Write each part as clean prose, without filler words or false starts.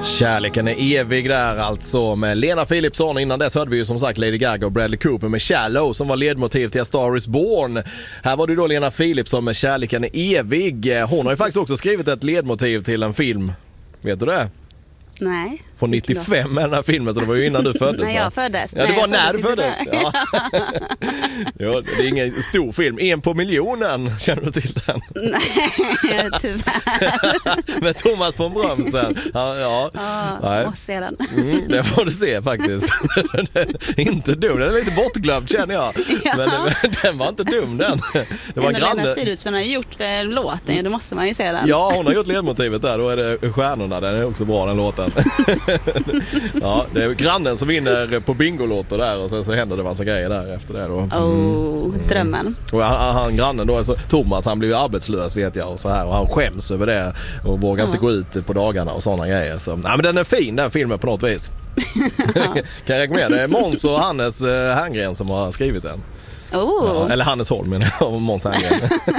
Kärleken är evig där alltså med Lena Philipsson. Innan dess hörde vi ju som sagt Lady Gaga och Bradley Cooper med Shallow som var ledmotiv till A Star Is Born. Här var det då Lena Philipsson med Kärleken är evig. Hon har ju faktiskt också skrivit ett ledmotiv till en film. Vet du det? Nej. Från 95 med den här filmen, så det var ju innan du föddes. När jag föddes. Ja, det var när du föddes. Ja. Ja, det är ingen stor film. 1 på miljonen, känner du till den? Nej, tyvärr. Med Thomas von Brömsen. Ja. Jag måste se den. Det får du se faktiskt. Inte dum, den är lite bortglömd känner jag. Ja. Men den var inte dum den. Det var Lena Philipsson har gjort låten, då måste man ju se den. Ja, hon har gjort ledmotivet där. Då är det Stjärnorna, den är också bra den låten. Ja, det är grannen som vinner på bingolåter där och sen så händer det massa grejer där efter det då. Drömmen. Och han grannen då, alltså, Thomas, han blev ju arbetslös vet jag och så här, och han skäms över det och vågar inte gå ut på dagarna och sådana grejer. Så, nej, men den är fin den filmen på något vis. Kan jag rekommendera. Det är Måns och Hannes Herngren som har skrivit den. Ja, eller Hannes Holm menar jag, och Måns Herngren.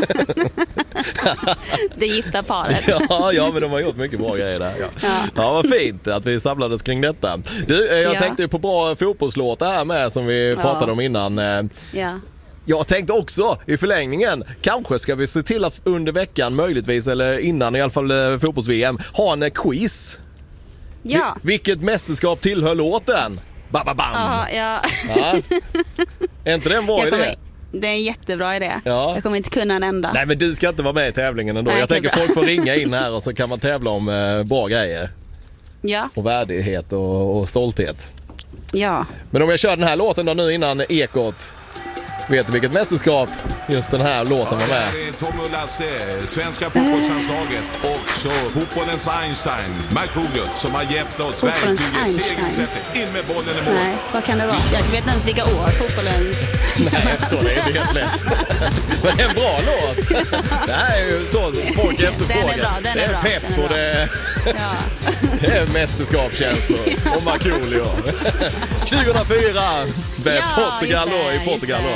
Det gifta paret. Ja, men de har gjort mycket bra grejer där. Ja, vad fint att vi samlades kring detta. Du, jag tänkte ju på bra fotbollslåtar här med som vi pratade om innan. Ja. Jag tänkte också i förlängningen, kanske ska vi se till att under veckan möjligtvis, eller innan i alla fall fotbolls-VM, ha en quiz. Ja. Vilket mästerskap tillhör låten? Bababam! Ja. Är inte det en bra idé? Det är en jättebra idé. Ja. Jag kommer inte kunna en enda. Nej, men du ska inte vara med i tävlingen ändå. Nej, jag tänker bra. folk får ringa in här och så kan man tävla om bra grejer. Ja. Och värdighet och stolthet. Ja. Men om jag kör den här låten då nu innan Ekot. Vet du vilket mästerskap just den här låten var med? Det är Tom och Lasse, svenska fotbollslandslaget och så fotbollens Einstein, Markoolio, som har hjälpt oss verktyget segersättet in med bollen i mål. Nej, vad kan det vara? Jag vet inte ens vilka år fotbollen... Nej, jag förstår, det är inte helt lätt. Men det är en bra låt. Det här är ju så folk efterfrågar. Den är bra. Pepp och det är mästerskapskänslor och Markoolio. 2004 med Portugal då, i Portugal då.